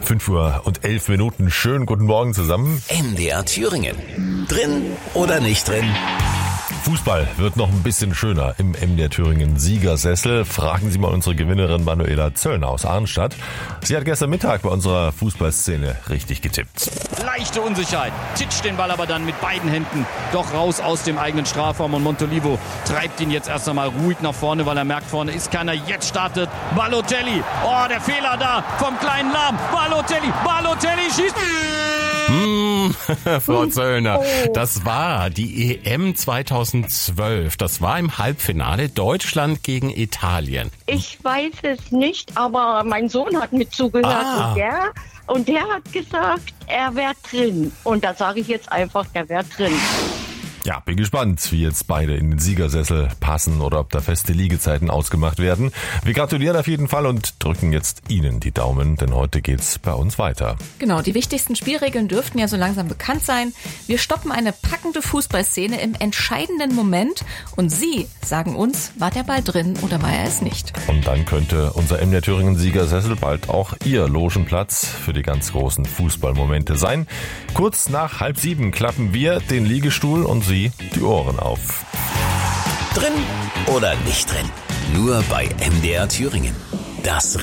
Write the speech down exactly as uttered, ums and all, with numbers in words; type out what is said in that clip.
fünf Uhr und elf Minuten. Schönen guten Morgen zusammen. M D R Thüringen. Drin oder nicht drin? Fußball wird noch ein bisschen schöner im M D R Thüringen Siegersessel. Fragen Sie mal unsere Gewinnerin Manuela Zöllner aus Arnstadt. Sie hat gestern Mittag bei unserer Fußballszene richtig getippt. Leichte Unsicherheit, titscht den Ball aber dann mit beiden Händen doch raus aus dem eigenen Strafraum und Montolivo treibt ihn jetzt erst einmal ruhig nach vorne, weil er merkt, vorne ist keiner. Jetzt startet Balotelli. Oh, der Fehler da vom kleinen Lahm. Balotelli, Balotelli schießt. Mmh, Frau Zöllner, das war die E M zweitausendzwölf. Das war im Halbfinale Deutschland gegen Italien. Ich weiß es nicht, aber mein Sohn hat mit zugehört Ah. und, der, und der hat gesagt, er wäre drin. Und da sage ich jetzt einfach, der wäre drin. Ja, bin gespannt, wie jetzt beide in den Siegersessel passen oder ob da feste Liegezeiten ausgemacht werden. Wir gratulieren auf jeden Fall und drücken jetzt Ihnen die Daumen, denn heute geht's bei uns weiter. Genau, die wichtigsten Spielregeln dürften ja so langsam bekannt sein. Wir stoppen eine packende Fußballszene im entscheidenden Moment und Sie sagen uns, war der Ball drin oder war er es nicht? Und dann könnte unser M D R Thüringen Siegersessel bald auch Ihr Logenplatz für die ganz großen Fußballmomente sein. Kurz nach halb sieben klappen wir den Liegestuhl und Sie die Ohren auf. Drin oder nicht drin? Nur bei M D R Thüringen. Das